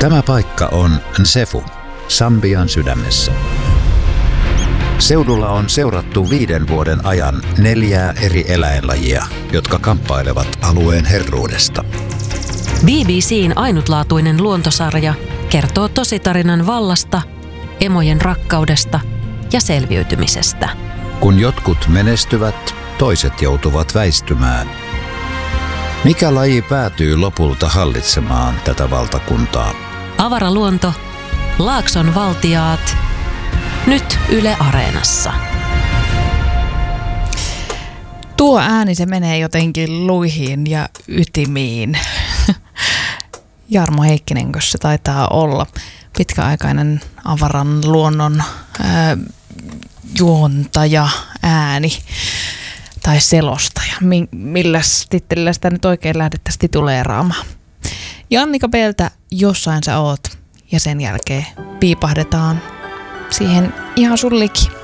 Tämä paikka on Nsefu, Sambian sydämessä. Seudulla on seurattu 5 vuoden ajan 4 eri eläinlajia, jotka kamppailevat alueen herruudesta. BBC:n ainutlaatuinen luontosarja kertoo tositarinan vallasta, emojen rakkaudesta ja selviytymisestä. Kun jotkut menestyvät, toiset joutuvat väistymään. Mikä laji päätyy lopulta hallitsemaan tätä valtakuntaa? Avaraluonto, Laakson valtiaat, nyt Yle Areenassa. Tuo ääni, se menee jotenkin luihin ja ytimiin. Jarmo Heikkinen, se taitaa olla pitkäaikainen avaran luonnon juontaja ääni tai selostaja. Milläs tittelillä sitä nyt oikein lähdettäisiin tituleeraamaan? Jannika Peltä, Jossain sä oot, ja sen jälkeen piipahdetaan siihen ihan sun liki.